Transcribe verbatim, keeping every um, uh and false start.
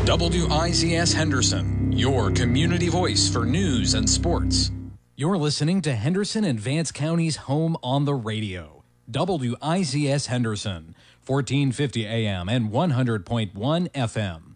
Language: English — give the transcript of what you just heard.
W I Z S Henderson, your community voice for news and sports. You're listening to Henderson and Vance County's home on the radio. W I Z S Henderson, fourteen fifty A M and one hundred point one F M.